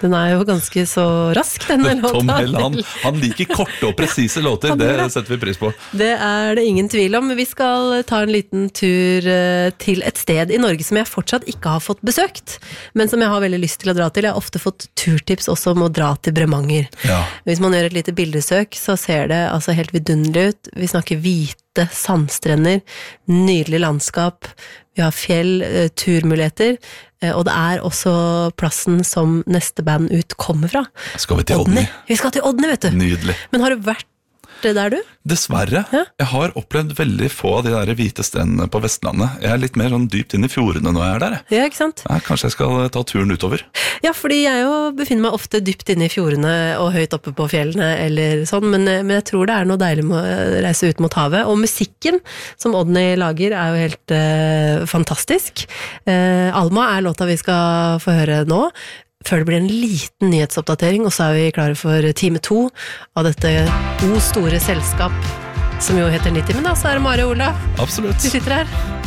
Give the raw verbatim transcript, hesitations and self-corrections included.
Den er jo ganske så rask, denne låta. Tom Hell, han, han liker korte og presise låter, det setter vi pris på. Det er det ingen tvil om. Vi skal ta en liten tur til et sted i Norge som jeg fortsatt ikke har fått besøkt, men som jeg har veldig lyst til å dra til. Jeg har ofte fått turtips også om å dra til Bremanger. Ja. Hvis man gjør et lite bildesøk, så ser det altså helt vidunderlig ut. Vi snakker hvite sandstrender, nydelig landskap, vi har fjell, turmuligheter, og det er også plassen som neste band ut kommer fra. Skal vi til Odny? Vi skal til Odny, vet du. Nydelig. Men har du vært der du? Dessverre. Ja? Jeg har opplevd veldig få av de der hvite strendene på Vestlandet. Jeg er litt mer sånn dypt inn i fjordene når jeg er der. Ja, ikke sant? Ja, kanskje jeg skal ta turen utover. Ja, fordi jeg jo befinner meg ofte dypt inne i fjordene og høyt oppe på fjellene eller sånn, men, men jeg tror det er noe deilig med å reise ut mot havet. Og musikken som Odny lager er jo helt uh, fantastisk. Uh, Alma er låta vi skal få høre nå. Før det blir en liten nyhetsoppdatering, og så er vi klare for time to av dette O store selskap, som jo heter nitti, men da så er det Mari og Ola. Absolutt. Vi sitter her.